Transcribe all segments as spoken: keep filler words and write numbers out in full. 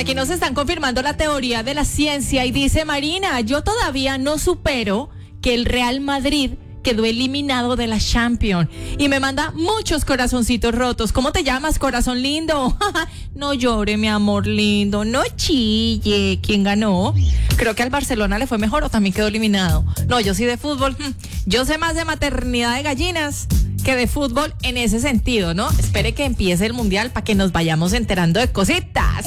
aquí nos están confirmando la teoría de la ciencia y dice Marina, yo todavía no supero que el Real Madrid quedó eliminado de la Champions y me manda muchos corazoncitos rotos. ¿Cómo te llamas, corazón lindo? No llore, mi amor lindo, no chille. ¿Quién ganó? Creo que al Barcelona le fue mejor o también quedó eliminado. No, yo sí de fútbol, yo sé más de maternidad de gallinas que de fútbol en ese sentido, ¿no? Espere que empiece el mundial para que nos vayamos enterando de cositas.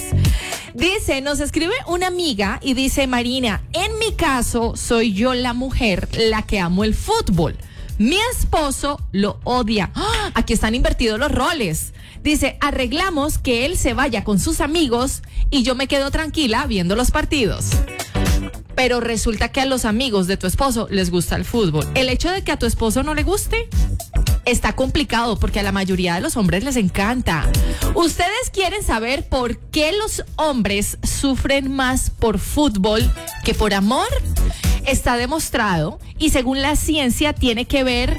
Dice, nos escribe una amiga y dice, Marina, en mi caso soy yo la mujer la que amo el fútbol. Mi esposo lo odia. ¡Ah! Aquí están invertidos los roles. Dice, arreglamos que él se vaya con sus amigos y yo me quedo tranquila viendo los partidos. Pero resulta que a los amigos de tu esposo les gusta el fútbol. El hecho de que a tu esposo no le guste está complicado porque a la mayoría de los hombres les encanta. ¿Ustedes quieren saber por qué los hombres sufren más por fútbol que por amor? Está demostrado y según la ciencia tiene que ver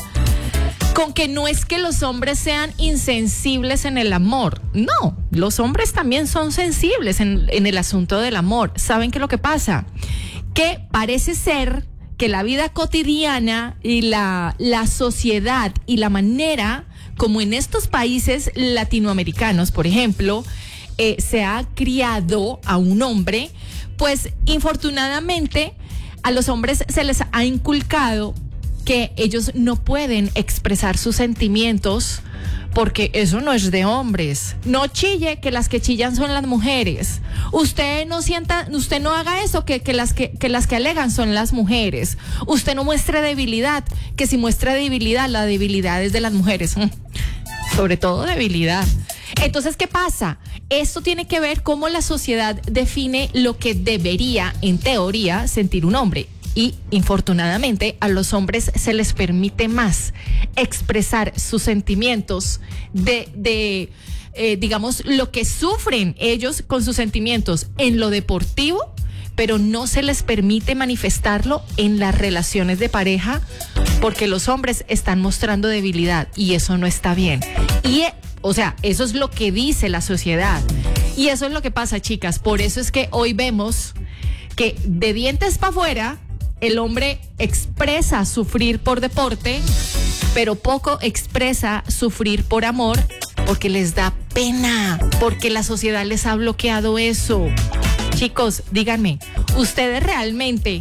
con que no es que los hombres sean insensibles en el amor. No, los hombres también son sensibles en, en el asunto del amor. ¿Saben qué es lo que pasa? Que parece ser que la vida cotidiana y la, la sociedad y la manera como en estos países latinoamericanos, por ejemplo, eh, se ha criado a un hombre, pues infortunadamente a los hombres se les ha inculcado que ellos no pueden expresar sus sentimientos porque eso no es de hombres. No chille, que las que chillan son las mujeres. Usted no sienta, usted no haga eso, que, que, las que, que las que alegan son las mujeres. Usted no muestre debilidad, que si muestra debilidad, la debilidad es de las mujeres. Sobre todo debilidad. Entonces, ¿qué pasa? Esto tiene que ver cómo la sociedad define lo que debería, en teoría, sentir un hombre. Y infortunadamente a los hombres se les permite más expresar sus sentimientos de, de eh, digamos, lo que sufren ellos con sus sentimientos en lo deportivo, pero no se les permite manifestarlo en las relaciones de pareja porque los hombres están mostrando debilidad y eso no está bien. Y, o sea, eso es lo que dice la sociedad. Y eso es lo que pasa, chicas. Por eso es que hoy vemos que de dientes para afuera el hombre expresa sufrir por deporte, pero poco expresa sufrir por amor porque les da pena, porque la sociedad les ha bloqueado eso. Chicos, díganme, ¿ustedes realmente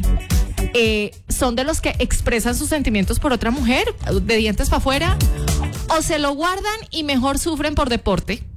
eh, son de los que expresan sus sentimientos por otra mujer, de dientes para afuera, o se lo guardan y mejor sufren por deporte?